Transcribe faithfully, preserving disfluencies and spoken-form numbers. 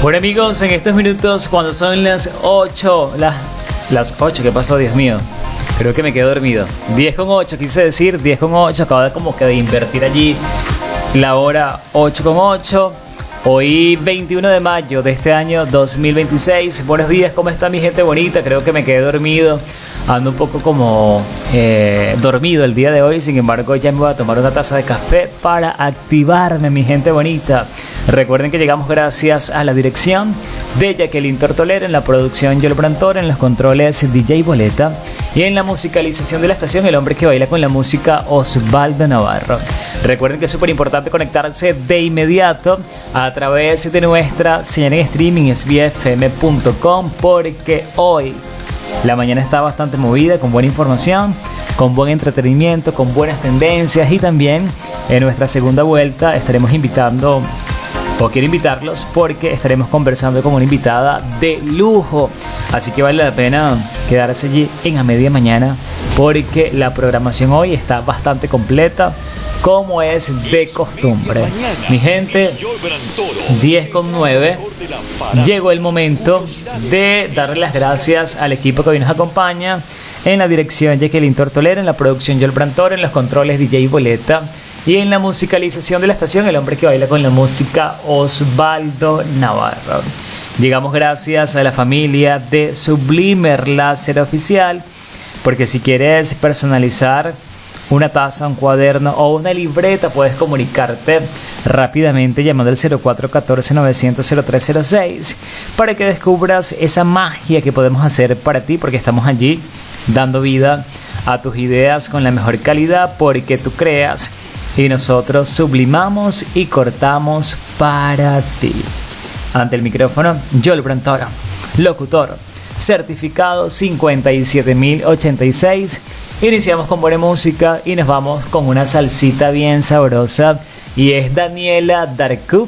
Bueno amigos, en estos minutos cuando son las ocho, las, las ocho, ¿qué pasó? Dios mío, creo que me quedé dormido. diez con ocho, quise decir, diez con ocho, acabo de como que de invertir allí la hora ocho con ocho. Hoy veintiuno de mayo de este año dos mil veintiséis. Buenos días, ¿cómo está mi gente bonita? Creo que me quedé dormido, ando un poco como eh, dormido el día de hoy. Sin embargo, ya me voy a tomar una taza de café para activarme, mi gente bonita. Recuerden que llegamos gracias a la dirección de Jacqueline Tortolero, en la producción Joel Brantor, en los controles D J Boleta y en la musicalización de la estación el hombre que baila con la música, Osvaldo Navarro. Recuerden que es súper importante conectarse de inmediato a través de nuestra señal en streaming s b f m punto com, porque hoy la mañana está bastante movida, con buena información, con buen entretenimiento, con buenas tendencias, y también en nuestra segunda vuelta estaremos invitando, o quiero invitarlos porque estaremos conversando con una invitada de lujo. Así que vale la pena quedarse allí en a media mañana, porque la programación hoy está bastante completa, como es de costumbre. Mi gente, diez con nueve, llegó el momento de darle las gracias al equipo que hoy nos acompaña. En la dirección Jacqueline Tortolero, en la producción Joel Brantor, en los controles D J Boleta y en la musicalización de la estación el hombre que baila con la música, Osvaldo Navarro. Llegamos gracias a la familia de Sublimer Láser Oficial, porque si quieres personalizar una taza, un cuaderno o una libreta, puedes comunicarte rápidamente llamando al cero cuatro uno cuatro, novecientos, cero tres cero seis para que descubras esa magia que podemos hacer para ti, porque estamos allí dando vida a tus ideas con la mejor calidad, porque tú creas y nosotros sublimamos y cortamos para ti. Ante el micrófono, Joel Brantor, locutor, certificado cincuenta y siete mil ochenta y seis. Iniciamos con buena música y nos vamos con una salsita bien sabrosa, y es Daniela Darku